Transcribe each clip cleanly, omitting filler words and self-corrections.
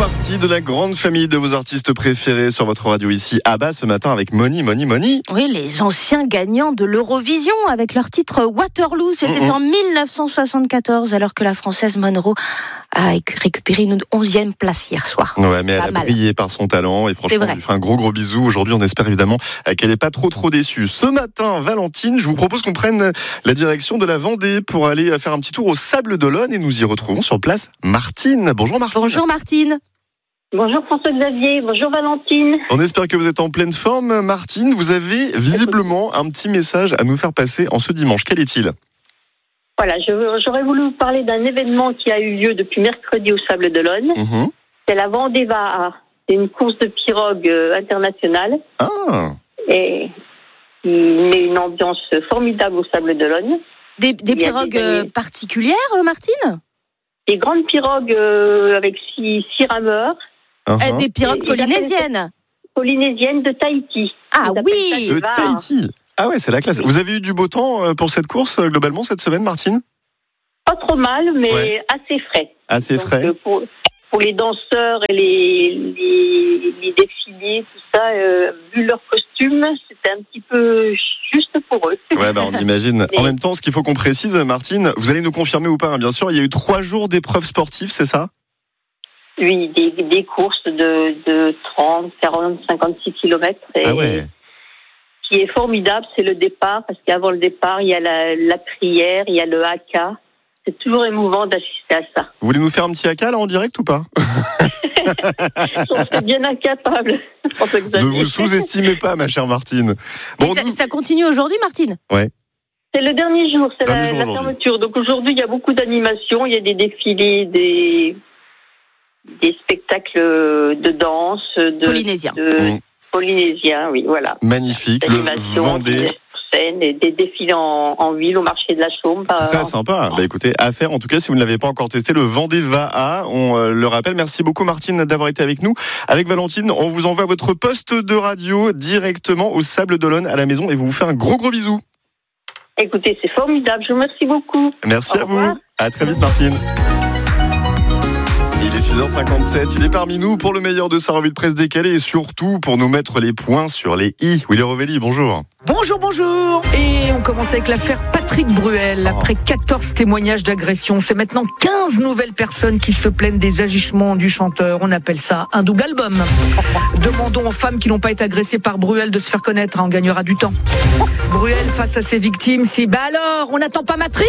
partie de la grande famille de vos artistes préférés sur votre radio ici à Bas ce matin avec Moni. Oui, les anciens gagnants de l'Eurovision avec leur titre Waterloo. C'était en 1974 alors que la Française Monroe a récupéré une 11e place hier soir. Ouais, mais elle a brillé par son talent et franchement, on lui fait un gros bisou. Aujourd'hui, on espère évidemment qu'elle n'est pas trop déçue. Ce matin, Valentine, je vous propose qu'on prenne la direction de la Vendée pour aller faire un petit tour au Sables d'Olonne et nous y retrouvons sur place Martine. Bonjour Martine. Bonjour Martine. Bonjour François-Xavier, bonjour Valentine. On espère que vous êtes en pleine forme. Martine, vous avez visiblement un petit message à nous faire passer en ce dimanche. Quel est-il ? Voilà, j'aurais voulu vous parler d'un événement qui a eu lieu depuis mercredi au Sables d'Olonne. C'est la Vendée Va. C'est une course de pirogue internationale. Et qui met une ambiance formidable au Sables d'Olonne. Des pirogues particulières, Martine ? Des grandes pirogues avec six rameurs. Des pirogues polynésiennes. Polynésiennes de Tahiti. Ah oui, de Tahiti. Ah ouais, c'est la classe. Vous avez eu du beau temps pour cette course globalement cette semaine, Martine ? Pas trop mal, mais assez frais. Assez frais. Pour les danseurs et les défilés, tout ça, vu leur costume, c'était un petit peu juste pour eux. Ouais, on imagine. En même temps, ce qu'il faut qu'on précise, Martine, vous allez nous confirmer ou pas, bien sûr, il y a eu 3 jours d'épreuves sportives, c'est ça ? Oui, des courses de 30, 40, 56 kilomètres. Ah ouais. Ce qui est formidable, c'est le départ, parce qu'avant le départ, il y a la prière, il y a le haka. C'est toujours émouvant d'assister à ça. Vous voulez nous faire un petit haka là en direct ou pas ? On serait bien incapable. Ne vous sous-estimez pas, ma chère Martine. Bon, ça continue aujourd'hui, Martine ? Ouais. C'est le dernier jour, c'est la fermeture. Donc aujourd'hui, il y a beaucoup d'animations, il y a des défilés, des spectacles de danse, polynésiens. Polynésiens, oui, voilà. Magnifique, le Vendée. Et des défilés en ville au marché de la Chaume. Très sympa. Écoutez, à faire en tout cas si vous ne l'avez pas encore testé, le Vendée Va. On le rappelle. Merci beaucoup Martine d'avoir été avec nous. Avec Valentine, on vous envoie votre poste de radio directement au Sables d'Olonne à la maison et vous fait un gros bisou. Écoutez, c'est formidable. Je vous remercie beaucoup. Merci à vous. À très vite Martine. Il est 6h57, il est parmi nous pour le meilleur de sa revue de presse décalée et surtout pour nous mettre les points sur les i. Willy Rovelli, bonjour. Bonjour. Et on commence avec l'affaire Patrick Bruel. Après 14 témoignages d'agression, c'est maintenant 15 nouvelles personnes qui se plaignent des agissements du chanteur. On appelle ça un double album. Demandons aux femmes qui n'ont pas été agressées par Bruel de se faire connaître, on gagnera du temps. Bruel face à ses victimes, alors, on n'attend pas Matrick ?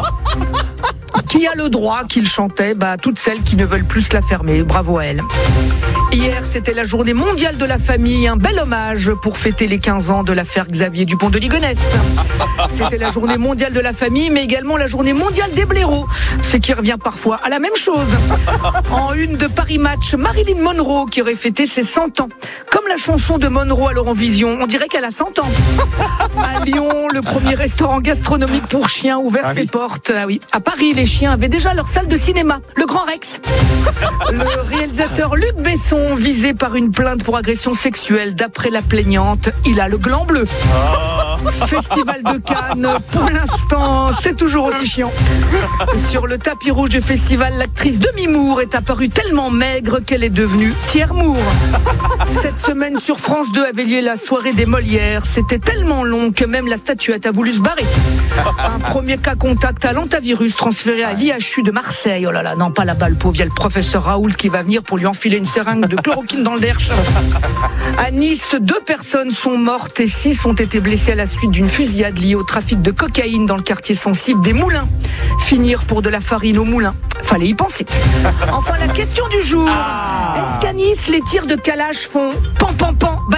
Qui a le droit qu'il chantait ? Toutes celles qui ne veulent plus la fermer. Bravo à elle. Hier, c'était la journée mondiale de la famille. Un bel hommage pour fêter les 15 ans de l'affaire Xavier Dupont de Ligonnès. C'était la journée mondiale de la famille, mais également la journée mondiale des blaireaux. Ce qui revient parfois à la même chose. En une de Paris Match, Marilyn Monroe qui aurait fêté ses 100 ans. Comme la chanson de Monroe à l'Eurovision, on dirait qu'elle a 100 ans. À Lyon, le premier restaurant gastronomique pour chiens ouvert ses portes. À Paris, les chiens avaient déjà leur salle de cinéma, le Grand Rex. Le réalisateur Luc Besson, visé par une plainte pour agression sexuelle, d'après la plaignante, il a le gland bleu. Festival de Cannes, pour l'instant, c'est toujours aussi chiant. Sur le tapis rouge du festival, l'actrice Demi Moore est apparue tellement maigre qu'elle est devenue Thiers Moore. Cette semaine sur France 2 avait lieu la soirée des Molières. C'était tellement long que même la statuette a voulu se barrer. Un premier cas contact à l'antavirus transféré à l'IHU de Marseille. Oh là là, non pas là-bas, le pauvre, il y a le professeur Raoult qui va venir pour lui enfiler une seringue de chloroquine dans le derche. À Nice, 2 personnes sont mortes et 6 ont été blessées à la suite d'une fusillade liée au trafic de cocaïne dans le quartier sensible des Moulins. Finir pour de la farine au moulin, fallait y penser. Enfin, la question du jour. Est-ce qu'à Nice, les tirs de calage font pan, bagna ?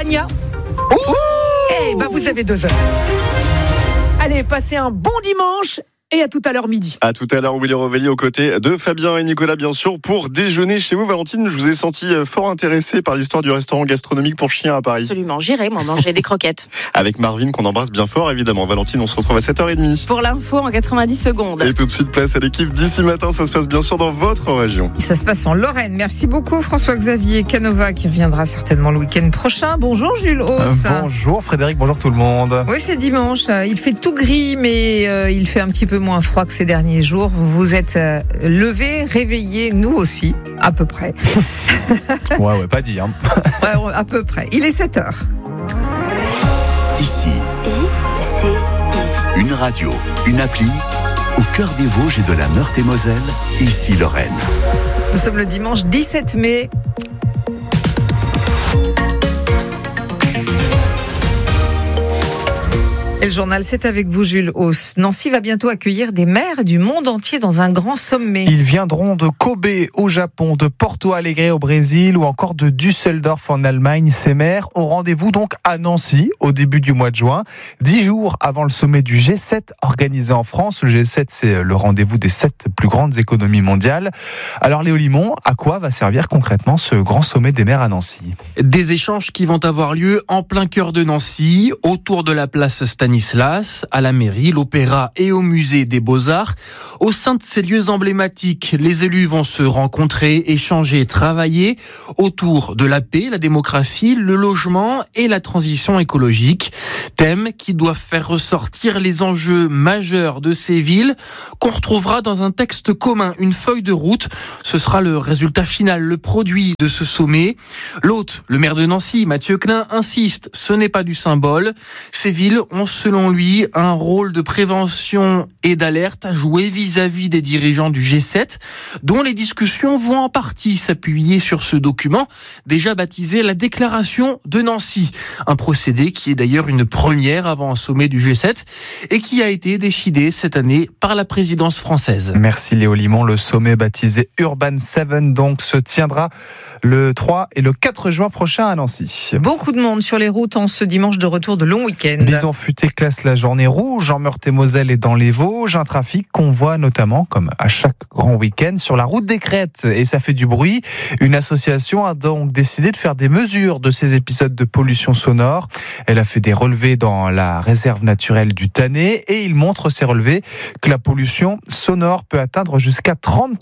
Vous avez 2 heures. Allez, passez un bon dimanche. Et à tout à l'heure midi. À tout à l'heure, Willy Rovelli aux côtés de Fabien et Nicolas, bien sûr, pour déjeuner chez vous. Valentine, je vous ai senti fort intéressé par l'histoire du restaurant gastronomique pour chiens à Paris. Absolument, j'irai manger des croquettes. Avec Marvin, qu'on embrasse bien fort, évidemment. Valentine, on se retrouve à 7h30. Pour l'info en 90 secondes. Et tout de suite, place à l'équipe d'ici matin. Ça se passe bien sûr dans votre région. Ça se passe en Lorraine. Merci beaucoup, François-Xavier Canova, qui reviendra certainement le week-end prochain. Bonjour, Jules Hauss. Bonjour, Frédéric. Bonjour tout le monde. Oui, c'est dimanche. Il fait tout gris, mais il fait un petit peu moins froid que ces derniers jours. Vous êtes levés, réveillés, nous aussi, à peu près. ouais, pas dit. Hein. Ouais, à peu près. Il est 7h. Ici, une radio, une appli, au cœur des Vosges et de la Meurthe-et-Moselle, ici Lorraine. Nous sommes le dimanche 17 mai. Et le journal, c'est avec vous, Jules Hauss. Nancy va bientôt accueillir des maires du monde entier dans un grand sommet. Ils viendront de Kobe au Japon, de Porto Alegre au Brésil ou encore de Düsseldorf en Allemagne. Ces maires ont rendez-vous donc à Nancy au début du mois de juin, 10 jours avant le sommet du G7 organisé en France. Le G7, c'est le rendez-vous des 7 plus grandes économies mondiales. Alors Léo Limon, à quoi va servir concrètement ce grand sommet des maires à Nancy ? Des échanges qui vont avoir lieu en plein cœur de Nancy, autour de la place Stanislas, à la mairie, l'opéra et au musée des Beaux-Arts. Au sein de ces lieux emblématiques, les élus vont se rencontrer, échanger, travailler autour de la paix, la démocratie, le logement et la transition écologique. Thèmes qui doivent faire ressortir les enjeux majeurs de ces villes qu'on retrouvera dans un texte commun, une feuille de route. Ce sera le résultat final, le produit de ce sommet. L'hôte, le maire de Nancy, Mathieu Klein, insiste, ce n'est pas du symbole. Ces villes ont selon lui un rôle de prévention et d'alerte à jouer vis-à-vis des dirigeants du G7, dont les discussions vont en partie s'appuyer sur ce document, déjà baptisé la Déclaration de Nancy. Un procédé qui est d'ailleurs une première avant un sommet du G7 et qui a été décidé cette année par la présidence française. Merci Léo Limon. Le sommet baptisé Urban 7 donc se tiendra le 3 et le 4 juin prochain à Nancy. Beaucoup de monde sur les routes en ce dimanche de retour de long week-end. Bison futé classe la journée rouge en Meurthe-et-Moselle et dans les Vosges. Un trafic qu'on voit notamment, comme à chaque grand week-end, sur la route des Crêtes. Et ça fait du bruit. Une association a donc décidé de faire des mesures de ces épisodes de pollution sonore. Elle a fait des relevés dans la réserve naturelle du Tannet et il montre ces relevés que la pollution sonore peut atteindre jusqu'à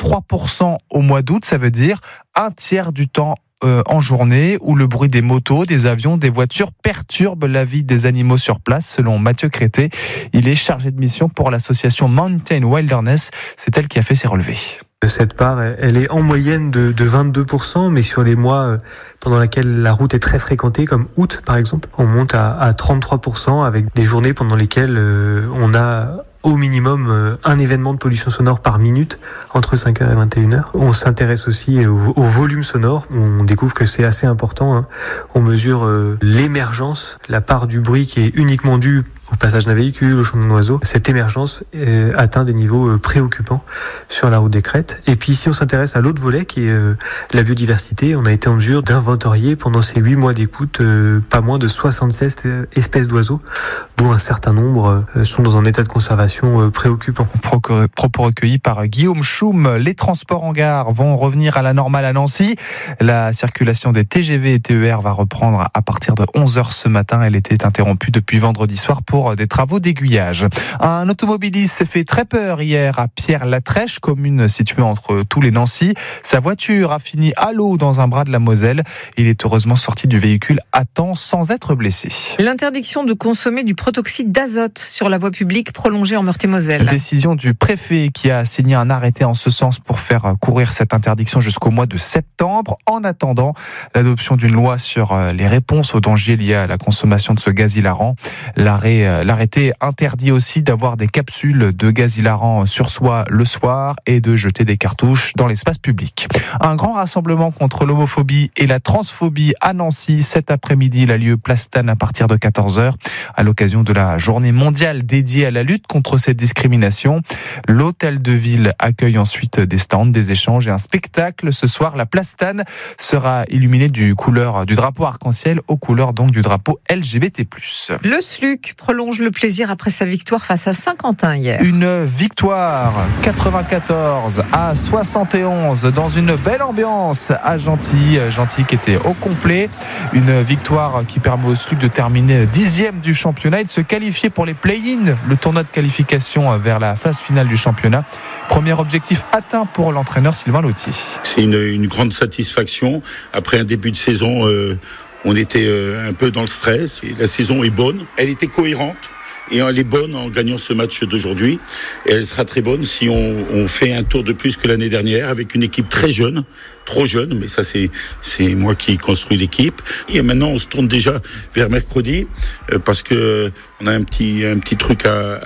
33% au mois d'août. Ça veut dire un tiers du temps en journée où le bruit des motos, des avions, des voitures perturbe la vie des animaux sur place, selon Mathieu Crété. Il est chargé de mission pour l'association Mountain Wilderness. C'est elle qui a fait ces relevés. Cette part, elle est en moyenne de 22%, mais sur les mois pendant lesquels la route est très fréquentée, comme août par exemple, on monte à 33% avec des journées pendant lesquelles on a au minimum un événement de pollution sonore par minute entre 5h et 21h. On s'intéresse aussi au volume sonore. On découvre que c'est assez important. Hein. On mesure l'émergence, la part du bruit qui est uniquement due au passage d'un véhicule, au chant d'un oiseau. Cette émergence atteint des niveaux préoccupants sur la route des Crêtes. Et puis si on s'intéresse à l'autre volet qui est la biodiversité, on a été en mesure d'inventorier pendant ces 8 mois d'écoute pas moins de 76 espèces d'oiseaux, dont un certain nombre sont dans un état de conservation préoccupant. Propos recueillis par Guillaume Choum. Les transports en gare vont revenir à la normale à Nancy. La circulation des TGV et TER va reprendre à partir de 11h ce matin. Elle était interrompue depuis vendredi soir pour des travaux d'aiguillage. Un automobiliste s'est fait très peur hier à Pierre-Latrèche, commune située entre Toul et Nancy. Sa voiture a fini à l'eau dans un bras de la Moselle. Il est heureusement sorti du véhicule à temps sans être blessé. L'interdiction de consommer du protoxyde d'azote sur la voie publique prolongée en Meurthe-et-Moselle. Décision du préfet qui a signé un arrêté en ce sens pour faire courir cette interdiction jusqu'au mois de septembre. En attendant l'adoption d'une loi sur les réponses aux dangers liés à la consommation de ce gaz hilarant. L'arrêté interdit aussi d'avoir des capsules de gaz hilarant sur soi le soir et de jeter des cartouches dans l'espace public. Un grand rassemblement contre l'homophobie et la transphobie à Nancy cet après-midi. Il a lieu place Stanislas à partir de 14h à l'occasion de la journée mondiale dédiée à la lutte contre cette discrimination. L'hôtel de ville accueille ensuite des stands, des échanges et un spectacle. Ce soir, la place Stanislas sera illuminée du drapeau arc-en-ciel aux couleurs donc du drapeau LGBT+. Le SLUC prolonge le plaisir après sa victoire face à Saint-Quentin hier. Une victoire 94 à 71 dans une belle ambiance à Gentilly qui était au complet. Une victoire qui permet au SLUC de terminer 10e du championnat et de se qualifier pour les play-in, le tournoi de qualification vers la phase finale du championnat. Premier objectif atteint pour l'entraîneur Sylvain Lautier. C'est une grande satisfaction après un début de saison. On était un peu dans le stress. La saison est bonne. Elle était cohérente. et elle est bonne en gagnant ce match d'aujourd'hui. Et elle sera très bonne si on fait un tour de plus que l'année dernière avec une équipe très jeune. Trop jeune, mais ça c'est moi qui construis l'équipe. Et maintenant on se tourne déjà vers mercredi parce que on a un petit truc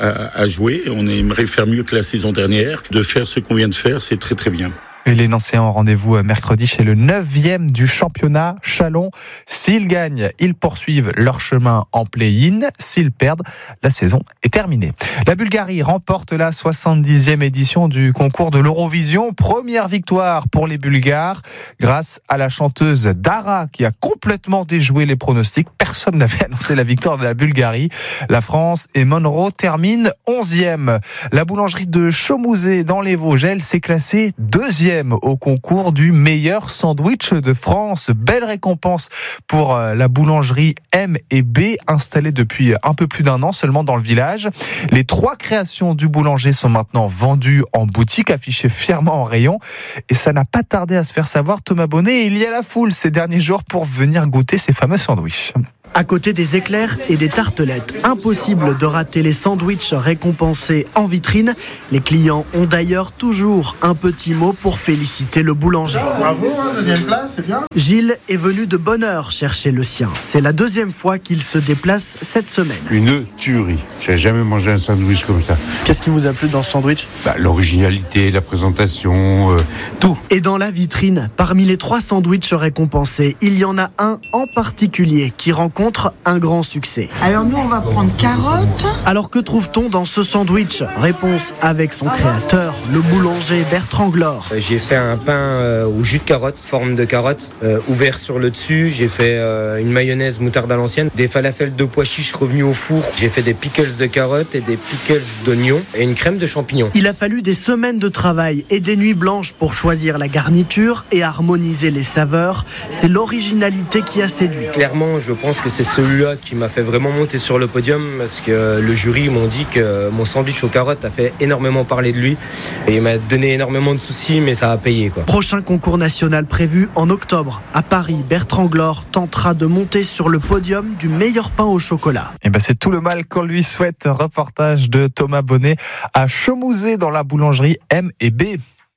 à jouer. On aimerait faire mieux que la saison dernière. De faire ce qu'on vient de faire, c'est très très bien. Et les Nancéens ont rendez-vous mercredi chez le 9e du championnat, Chalon. S'ils gagnent, ils poursuivent leur chemin en play-in. S'ils perdent, la saison est terminée. La Bulgarie remporte la 70e édition du concours de l'Eurovision. Première victoire pour les Bulgares grâce à la chanteuse Dara qui a complètement déjoué les pronostics. Personne n'avait annoncé la victoire de la Bulgarie. La France et Monroe terminent 11e. La boulangerie de Chaumouzé dans les Vosges, elle s'est classée 2e au concours du meilleur sandwich de France. Belle récompense pour la boulangerie M&B installée depuis un peu plus d'un an seulement dans le village. Les 3 créations du boulanger sont maintenant vendues en boutique, affichées fièrement en rayon. Et ça n'a pas tardé à se faire savoir, Thomas Bonnet. Il y a la foule ces derniers jours pour venir goûter ces fameux sandwichs. À côté des éclairs et des tartelettes, impossible de rater les sandwichs récompensés en vitrine. Les clients ont d'ailleurs toujours un petit mot pour féliciter le boulanger. Bravo, deuxième place, c'est bien. Gilles est venu de bonne heure chercher le sien. C'est la 2e fois qu'il se déplace cette semaine. Une tuerie. J'ai jamais mangé un sandwich comme ça. Qu'est-ce qui vous a plu dans ce sandwich ? L'originalité, la présentation, tout. Et dans la vitrine, parmi les 3 sandwichs récompensés, il y en a un en particulier qui rencontre un grand succès. Alors nous on va prendre carottes. Alors que trouve-t-on dans ce sandwich ? Réponse avec son créateur, le boulanger Bertrand Glore. J'ai fait un pain au jus de carotte, forme de carotte, ouvert sur le dessus. J'ai fait une mayonnaise moutarde à l'ancienne, des falafels de pois chiches revenus au four. J'ai fait des pickles de carottes et des pickles d'oignons et une crème de champignons. Il a fallu des semaines de travail et des nuits blanches pour choisir la garniture et harmoniser les saveurs. C'est l'originalité qui a séduit. Clairement, je pense que c'est celui-là qui m'a fait vraiment monter sur le podium parce que le jury m'ont dit que mon sandwich aux carottes a fait énormément parler de lui et il m'a donné énormément de soucis, mais ça a payé, quoi. Prochain concours national prévu en octobre. À Paris, Bertrand Glore tentera de monter sur le podium du meilleur pain au chocolat. Et c'est tout le mal qu'on lui souhaite. Reportage de Thomas Bonnet à Chaumouzé dans la boulangerie M&B.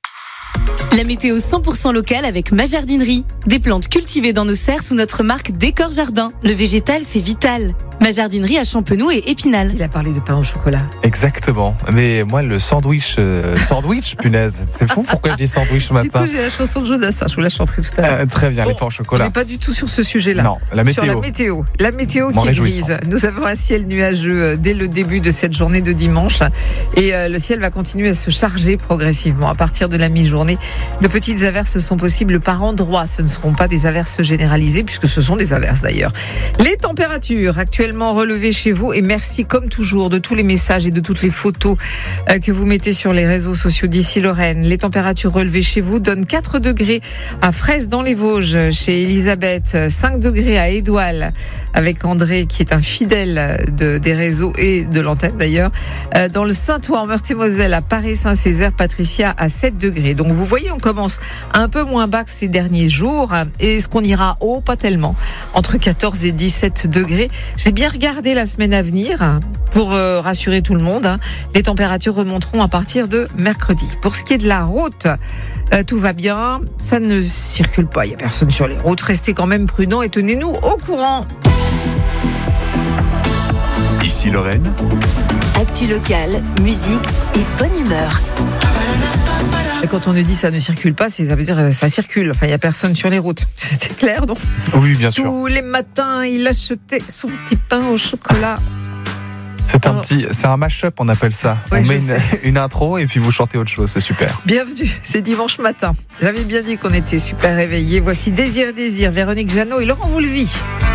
La météo 100% locale avec ma jardinerie. Des plantes cultivées dans nos serres sous notre marque Décor Jardin. Le végétal, c'est vital. Ma jardinerie à Champenoux et Épinal. Il a parlé de pain au chocolat. Exactement. Mais moi, le sandwich, punaise. C'est fou pourquoi je dis sandwich ce matin. Du coup, j'ai la chanson de Jonas, je vous la chanterai tout à l'heure. Très bien, les pains au chocolat. On n'est pas du tout sur ce sujet-là. Non, la météo. Sur la météo. La météo qui est grise. Nous avons un ciel nuageux dès le début de cette journée de dimanche. Et le ciel va continuer à se charger progressivement. À partir de la mi-journée, de petites averses sont possibles par endroits. Ce ne seront pas des averses généralisées, puisque ce sont des averses d'ailleurs. Les températures actuellement relevées chez vous, et merci comme toujours de tous les messages et de toutes les photos que vous mettez sur les réseaux sociaux d'ici Lorraine. Les températures relevées chez vous donnent 4 degrés à Fraisse dans les Vosges, chez Elisabeth, 5 degrés à Édoual, avec André qui est un fidèle des réseaux et de l'antenne d'ailleurs. Dans le Saint-Ouen, en Meurthe-et-Moselle, à Paris-Saint-Césaire, Patricia à 7 degrés. Donc vous voyez, on commence un peu moins bas que ces derniers jours. Et est-ce qu'on ira haut? Pas tellement. Entre 14 et 17 degrés. J'ai bien regardé la semaine à venir pour rassurer tout le monde. Les températures remonteront à partir de mercredi. Pour ce qui est de la route, tout va bien. Ça ne circule pas. Il n'y a personne sur les routes. Restez quand même prudents et tenez-nous au courant. Ici Lorraine. Actu locale, musique et bonne humeur. Et quand on nous dit ça ne circule pas, ça veut dire ça circule. Enfin, il n'y a personne sur les routes. C'était clair, non? Oui, bien sûr. Tous les matins, il achetait son petit pain au chocolat. C'est un mash-up, on appelle ça. Ouais, on met une intro et puis vous chantez autre chose, c'est super. Bienvenue, c'est dimanche matin. J'avais bien dit qu'on était super réveillés. Voici Désir, Véronique Jeannot et Laurent Voulzy.